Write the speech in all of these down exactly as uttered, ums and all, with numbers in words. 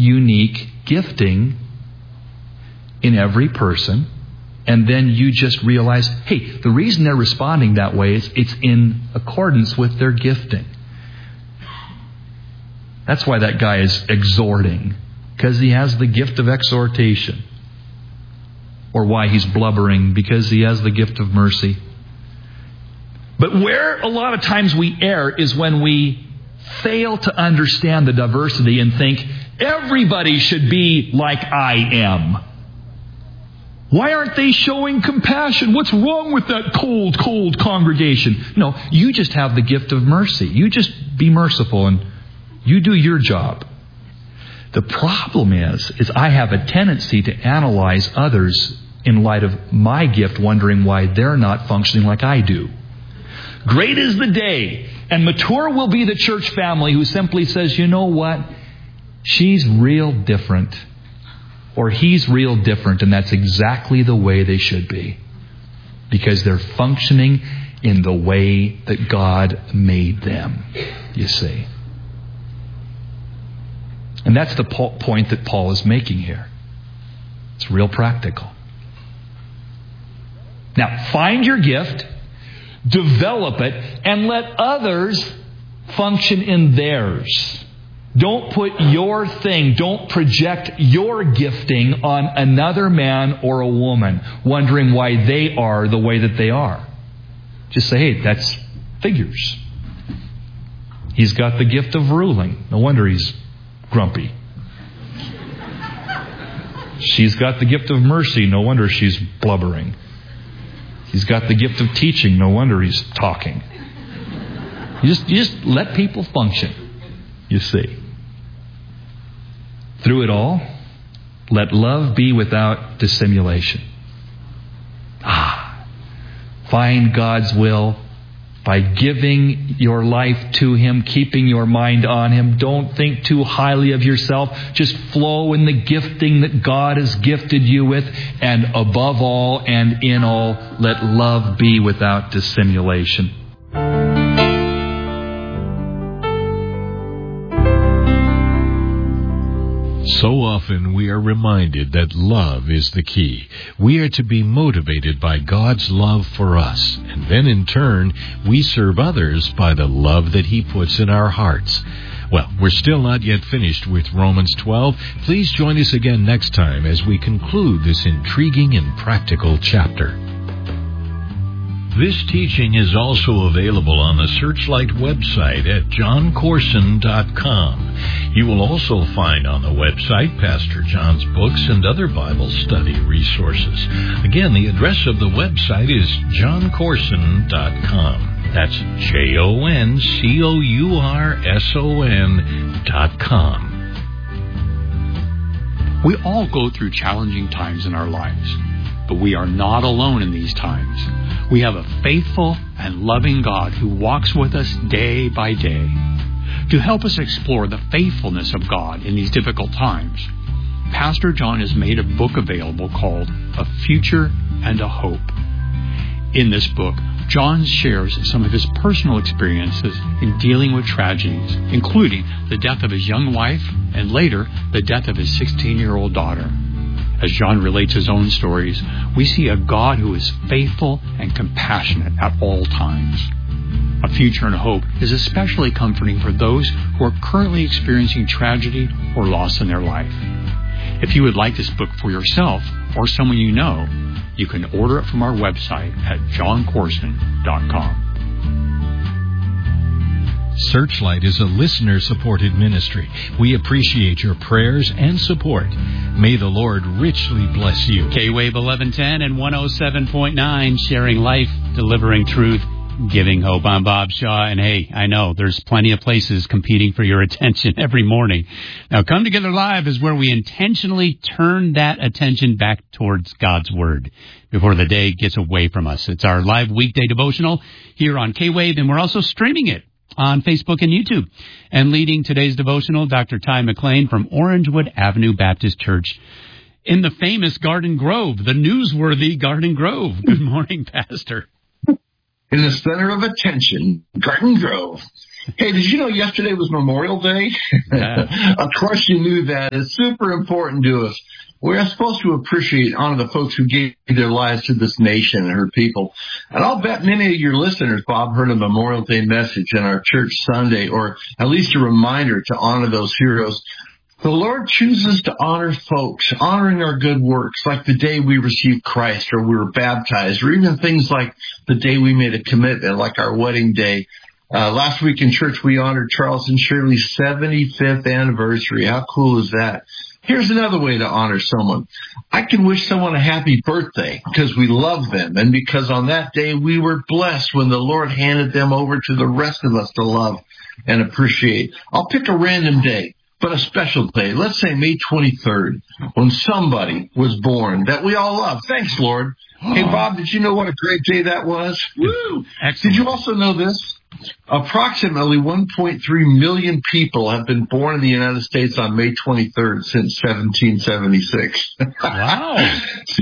unique gifting in every person. And then you just realize, hey, the reason they're responding that way is it's in accordance with their gifting. That's why that guy is exhorting, because he has the gift of exhortation. Or why he's blubbering, because he has the gift of mercy. But where a lot of times we err is when we fail to understand the diversity and think everybody should be like I am. Why aren't they showing compassion? What's wrong with that cold, cold congregation? No, you just have the gift of mercy. You just be merciful and you do your job. The problem is, is I have a tendency to analyze others in light of my gift, wondering why they're not functioning like I do. Great is the day, and mature will be the church family who simply says, you know what? She's real different. Or he's real different, and that's exactly the way they should be. Because they're functioning in the way that God made them, you see. And that's the po- point that Paul is making here. It's real practical. Now, find your gift, develop it, and let others function in theirs. Don't put your thing, don't project your gifting on another man or a woman, wondering why they are the way that they are. Just say, hey, that's figures. He's got the gift of ruling. No wonder he's grumpy. She's got the gift of mercy. No wonder she's blubbering. He's got the gift of teaching. No wonder he's talking. You just, you just let people function, you see. Through it all, let love be without dissimulation. Ah, find God's will by giving your life to Him, keeping your mind on Him. Don't think too highly of yourself. Just flow in the gifting that God has gifted you with. And above all and in all, let love be without dissimulation. So often we are reminded that love is the key. We are to be motivated by God's love for us, and then in turn, we serve others by the love that He puts in our hearts. Well, we're still not yet finished with Romans twelve. Please join us again next time as we conclude this intriguing and practical chapter. This teaching is also available on the Searchlight website at john corson dot com. You will also find on the website Pastor John's books and other Bible study resources. Again, the address of the website is john corson dot com. That's J O N C O U R S O N dot com. We all go through challenging times in our lives, but we are not alone in these times. We have a faithful and loving God who walks with us day by day. To help us explore the faithfulness of God in these difficult times, Pastor John has made a book available called A Future and a Hope. In this book, John shares some of his personal experiences in dealing with tragedies, including the death of his young wife and later the death of his sixteen-year-old daughter. As John relates his own stories, we see a God who is faithful and compassionate at all times. A Future and a Hope is especially comforting for those who are currently experiencing tragedy or loss in their life. If you would like this book for yourself or someone you know, you can order it from our website at john corson dot com. Searchlight is a listener-supported ministry. We appreciate your prayers and support. May the Lord richly bless you. K-Wave eleven ten and one oh seven point nine, sharing life, delivering truth, giving hope. I'm Bob Shaw, and hey, I know there's plenty of places competing for your attention every morning. Now, Come Together Live is where we intentionally turn that attention back towards God's Word before the day gets away from us. It's our live weekday devotional here on K-Wave, and we're also streaming it on Facebook and YouTube. And leading today's devotional, Doctor Ty McLean from Orangewood Avenue Baptist Church in the famous Garden Grove, the newsworthy Garden Grove. Good morning, Pastor. In the center of attention, Garden Grove. Hey, did you know yesterday was Memorial Day? Yeah. Of course you knew that. It's super important to us. We're supposed to appreciate and honor the folks who gave their lives to this nation and her people. And I'll bet many of your listeners, Bob, heard a Memorial Day message in our church Sunday, or at least a reminder to honor those heroes. The Lord chooses to honor folks, honoring our good works, like the day we received Christ or we were baptized, or even things like the day we made a commitment, like our wedding day. Uh, last week in church, we honored Charles and Shirley's seventy-fifth anniversary. How cool is that? Here's another way to honor someone. I can wish someone a happy birthday because we love them and because on that day we were blessed when the Lord handed them over to the rest of us to love and appreciate. I'll pick a random day, but a special day. Let's say May twenty-third, when somebody was born that we all love. Thanks, Lord. Hey, Bob, did you know what a great day that was? Woo! Excellent. Did you also know this? Approximately one point three million people have been born in the United States on May twenty-third since seventeen seventy-six. Wow.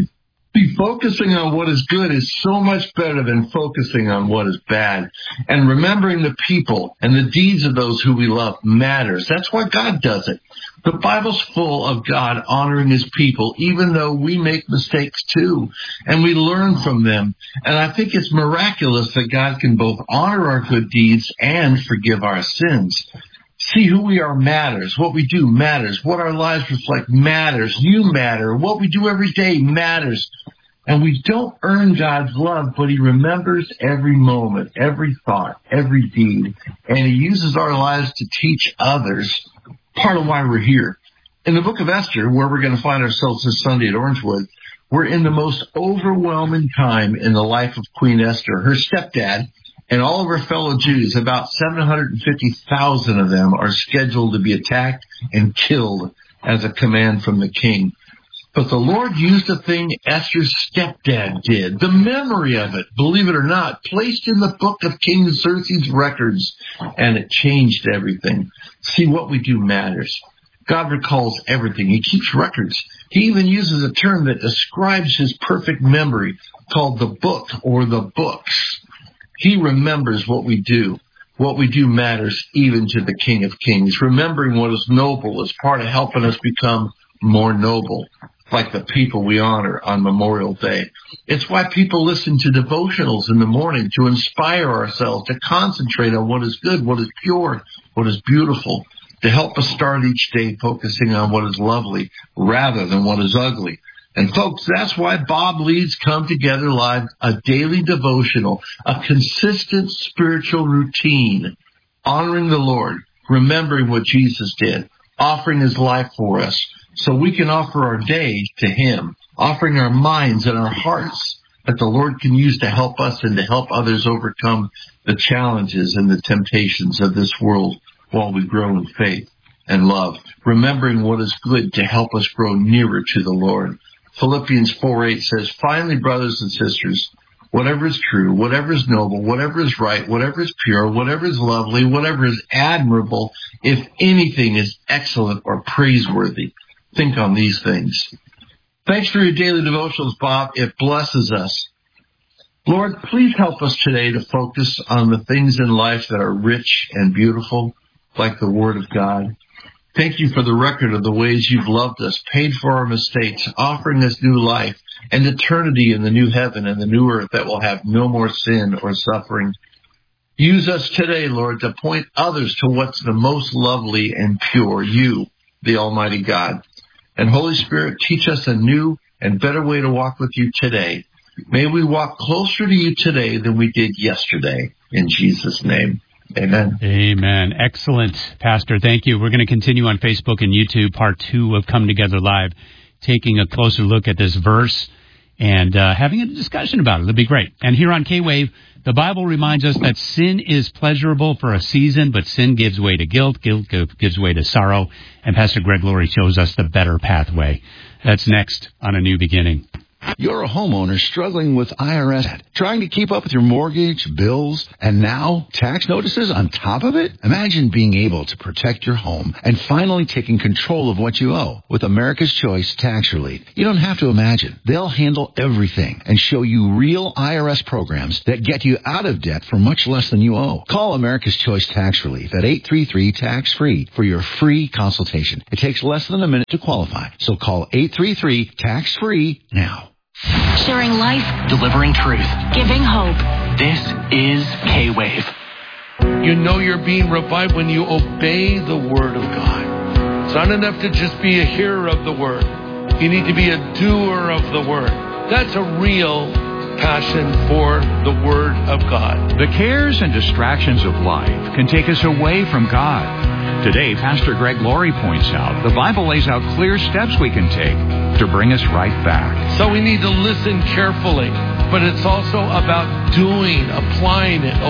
See, focusing on what is good is so much better than focusing on what is bad. And remembering the people and the deeds of those who we love matters. That's why God does it. The Bible's full of God honoring his people, even though we make mistakes too, and we learn from them. And I think it's miraculous that God can both honor our good deeds and forgive our sins. See, who we are matters. What we do matters. What our lives reflect matters. You matter. What we do every day matters. And we don't earn God's love, but he remembers every moment, every thought, every deed. And he uses our lives to teach others, part of why we're here. In the book of Esther, where we're going to find ourselves this Sunday at Orangewood, we're in the most overwhelming time in the life of Queen Esther. Her stepdad and all of her fellow Jews, about seven hundred fifty thousand of them, are scheduled to be attacked and killed as a command from the king. But the Lord used a thing Esther's stepdad did. The memory of it, believe it or not, placed in the book of King Xerxes' records, and it changed everything. See, what we do matters. God recalls everything. He keeps records. He even uses a term that describes his perfect memory called the book or the books. He remembers what we do. What we do matters even to the King of Kings. Remembering what is noble is part of helping us become more noble, like the people we honor on Memorial Day. It's why people listen to devotionals in the morning, to inspire ourselves, to concentrate on what is good, what is pure, what is beautiful, to help us start each day focusing on what is lovely rather than what is ugly. And folks, that's why Bob leads Come Together Live, a daily devotional, a consistent spiritual routine, honoring the Lord, remembering what Jesus did, offering his life for us, so we can offer our day to him, offering our minds and our hearts that the Lord can use to help us and to help others overcome the challenges and the temptations of this world while we grow in faith and love, remembering what is good to help us grow nearer to the Lord. Philippians four eight says, finally, brothers and sisters, whatever is true, whatever is noble, whatever is right, whatever is pure, whatever is lovely, whatever is admirable, if anything is excellent or praiseworthy, think on these things. Thanks for your daily devotionals, Bob. It blesses us. Lord, please help us today to focus on the things in life that are rich and beautiful, like the Word of God. Thank you for the record of the ways you've loved us, paid for our mistakes, offering us new life and eternity in the new heaven and the new earth that will have no more sin or suffering. Use us today, Lord, to point others to what's the most lovely and pure, you, the Almighty God. And Holy Spirit, teach us a new and better way to walk with you today. May we walk closer to you today than we did yesterday. In Jesus' name. Amen. Amen. Excellent, Pastor. Thank you. We're going to continue on Facebook and YouTube, part two of Come Together Live, taking a closer look at this verse and uh, having a discussion about it. It'll be great. And here on K-Wave, the Bible reminds us that sin is pleasurable for a season, but sin gives way to guilt. Guilt gives way to sorrow. And Pastor Greg Laurie shows us the better pathway. That's next on A New Beginning. You're a homeowner struggling with I R S debt, trying to keep up with your mortgage, bills, and now tax notices on top of it? Imagine being able to protect your home and finally taking control of what you owe with America's Choice Tax Relief. You don't have to imagine. They'll handle everything and show you real I R S programs that get you out of debt for much less than you owe. Call America's Choice Tax Relief at eight three three, tax free for your free consultation. It takes less than a minute to qualify, so call eight three three, tax free now. Sharing life, delivering truth, giving hope. This is K-Wave. You know you're being revived when you obey the Word of God. It's not enough to just be a hearer of the Word. You need to be a doer of the Word. That's a real passion for the Word of God. The cares and distractions of life can take us away from God. Today, Pastor Greg Laurie points out the Bible lays out clear steps we can take to bring us right back. So we need to listen carefully, but it's also about doing, applying it,